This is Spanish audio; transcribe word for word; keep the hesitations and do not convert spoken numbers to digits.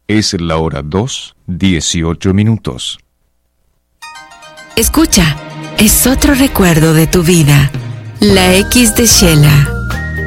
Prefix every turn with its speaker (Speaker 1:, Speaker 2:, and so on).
Speaker 1: Es la hora dos, dieciocho minutos.
Speaker 2: Escucha, es otro recuerdo de tu vida. La X de Shela.